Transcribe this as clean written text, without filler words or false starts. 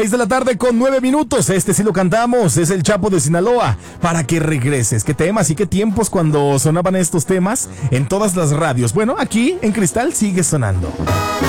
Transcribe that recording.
6 de la tarde con 9 minutos. Este sí lo cantamos, es el Chapo de Sinaloa. Para que regreses. Qué temas y qué tiempos cuando sonaban estos temas en todas las radios. Bueno, aquí en Cristal sigue sonando.